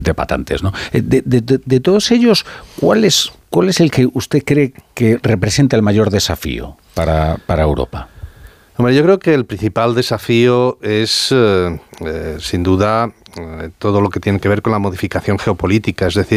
de patentes, ¿no? De todos ellos, ¿cuál es el que usted cree que representa el mayor desafío para Europa? Hombre, yo creo que el principal desafío es, sin duda, todo lo que tiene que ver con la modificación geopolítica, es decir,